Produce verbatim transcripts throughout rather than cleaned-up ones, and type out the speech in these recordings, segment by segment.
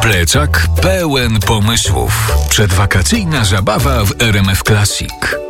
Plecak pełen pomysłów. Przedwakacyjna zabawa w R M F Classic.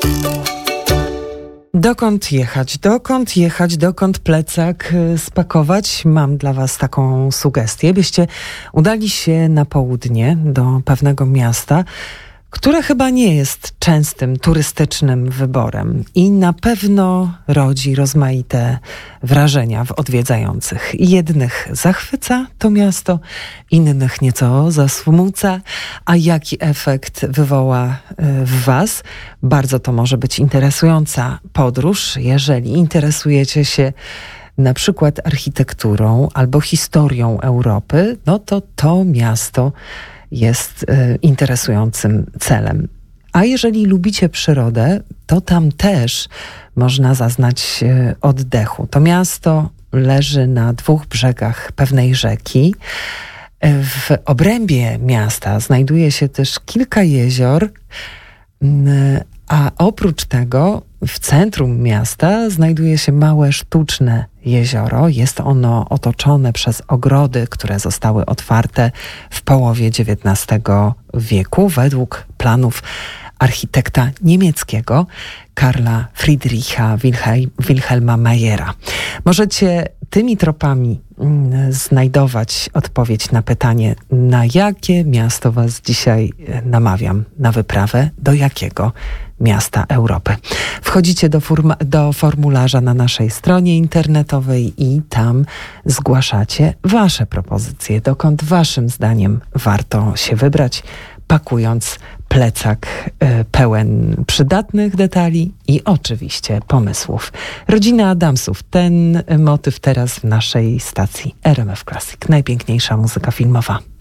Dokąd jechać? Dokąd jechać? Dokąd plecak spakować? Mam dla was taką sugestię, byście udali się na południe do pewnego miasta, które chyba nie jest częstym turystycznym wyborem i na pewno rodzi rozmaite wrażenia w odwiedzających. Jednych zachwyca to miasto, innych nieco zasmuca, a jaki efekt wywoła w was? Bardzo to może być interesująca podróż, jeżeli interesujecie się na przykład architekturą albo historią Europy, no to to miasto jest y, interesującym celem. A jeżeli lubicie przyrodę, to tam też można zaznać y, oddechu. To miasto leży na dwóch brzegach pewnej rzeki. W obrębie miasta znajduje się też kilka jezior, y, a oprócz tego w centrum miasta znajduje się małe sztuczne jezioro. Jest ono otoczone przez ogrody, które zostały otwarte w połowie dziewiętnastego wieku według planów architekta niemieckiego Karla Friedricha Wilhelm, Wilhelma Mayera. Możecie tymi tropami mm, znajdować odpowiedź na pytanie, na jakie miasto was dzisiaj namawiam na wyprawę, do jakiego miasta Europy. Wchodzicie do, forma- do formularza na naszej stronie internetowej i tam zgłaszacie wasze propozycje, dokąd waszym zdaniem warto się wybrać, pakując plecak y, pełen przydatnych detali i oczywiście pomysłów. Rodzina Adamsów. Ten motyw teraz w naszej stacji R M F Classic. Najpiękniejsza muzyka filmowa.